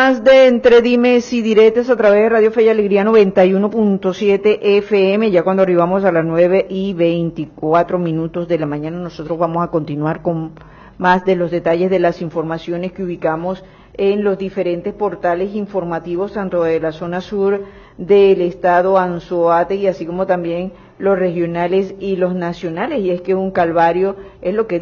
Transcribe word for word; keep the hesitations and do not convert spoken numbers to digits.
más de Entre Dimes y Diretes a través de Radio Fe y Alegría noventa y uno punto siete F M. Ya cuando arribamos a las nueve y veinticuatro minutos de la mañana, nosotros vamos a continuar con más de los detalles de las informaciones que ubicamos en los diferentes portales informativos, tanto de la zona sur del estado Anzoátegui, así como también los regionales y los nacionales. Y es que un calvario es lo que